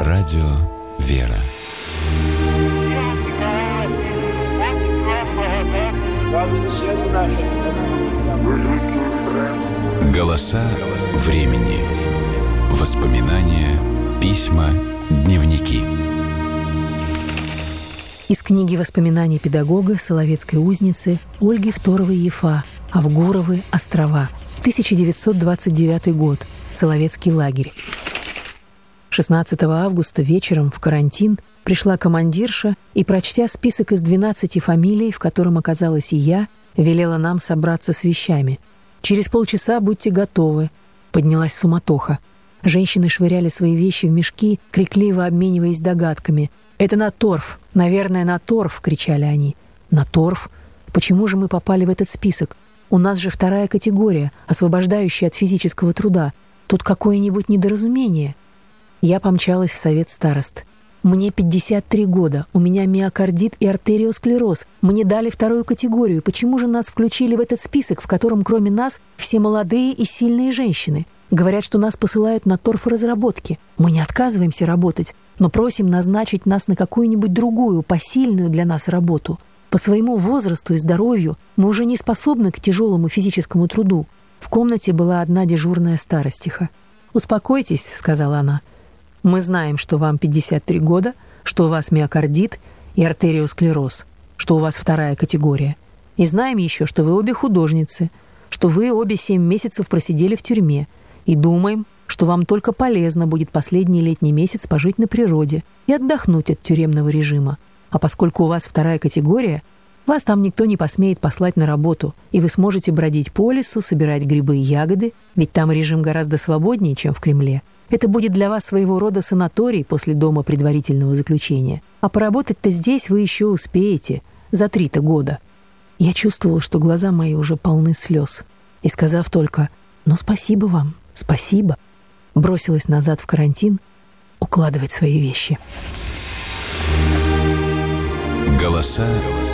Радио «Вера». Голоса времени. Воспоминания, письма, дневники. Из книги воспоминаний педагога Соловецкой узницы Ольги Второвой-Ефа «Авгуровы острова», 1929 год, Соловецкий лагерь. 16 августа вечером в карантин пришла командирша и, прочтя список из 12 фамилий, в котором оказалась и я, велела нам собраться с вещами. «Через полчаса будьте готовы». Поднялась суматоха. Женщины швыряли свои вещи в мешки, крикливо обмениваясь догадками. «Это на торф! Наверное, на торф!» — кричали они. «На торф? Почему же мы попали в этот список? У нас же 2-я категория, освобождающая от физического труда. Тут какое-нибудь недоразумение». Я помчалась в совет старост. «Мне 53 года, у меня миокардит и артериосклероз. Мне дали 2-ю категорию. Почему же нас включили в этот список, в котором кроме нас все молодые и сильные женщины? Говорят, что нас посылают на торфоразработки. Мы не отказываемся работать, но просим назначить нас на какую-нибудь другую, посильную для нас работу. По своему возрасту и здоровью мы уже не способны к тяжелому физическому труду». В комнате была одна дежурная старостиха. «Успокойтесь», — сказала она. «Мы знаем, что вам 53 года, что у вас миокардит и артериосклероз, что у вас 2-я категория. И знаем еще, что вы обе художницы, что вы обе 7 месяцев просидели в тюрьме. И думаем, что вам только полезно будет последний летний месяц пожить на природе и отдохнуть от тюремного режима. А поскольку у вас 2-я категория, вас там никто не посмеет послать на работу, и вы сможете бродить по лесу, собирать грибы и ягоды, ведь там режим гораздо свободнее, чем в Кремле. Это будет для вас своего рода санаторий после дома предварительного заключения. А поработать-то здесь вы еще успеете, за 3-то года». Я чувствовала, что глаза мои уже полны слез. И, сказав только «Ну, спасибо вам, спасибо», бросилась назад в карантин укладывать свои вещи. Голоса